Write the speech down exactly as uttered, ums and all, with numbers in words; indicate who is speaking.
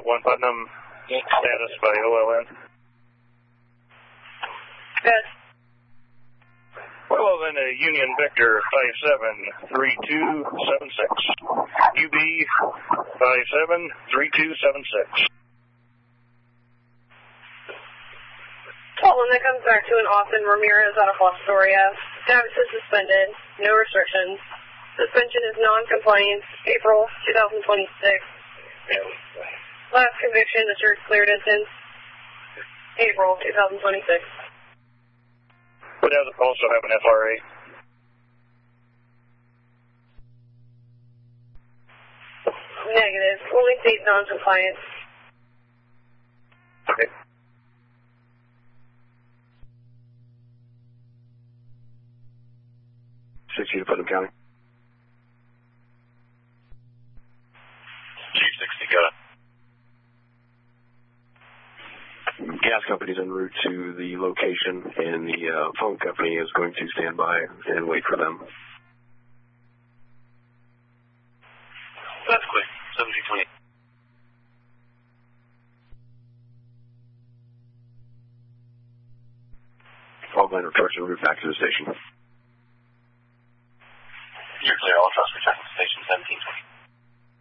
Speaker 1: one Putnam, status by O L N.
Speaker 2: Yes.
Speaker 1: O L N, uh, Union Vector five seven three two seven six. U B five seven three two seven six.
Speaker 2: Well, when that comes back to an Austin Ramirez out of Fostoria, status is suspended, no restrictions. Suspension is non-compliance, April twenty twenty-six. Last conviction, the church cleared it since April twenty twenty-six.
Speaker 1: Would have also have an F R A.
Speaker 2: Negative, only state non-compliance.
Speaker 1: Okay.
Speaker 3: sixty to Putnam County.
Speaker 4: Chief sixty, got it.
Speaker 3: Gas company's en route to the location, and the uh, phone company is going to stand by and wait for them.
Speaker 4: That's quick. seventeen twenty.
Speaker 3: All line reports en route back to the station.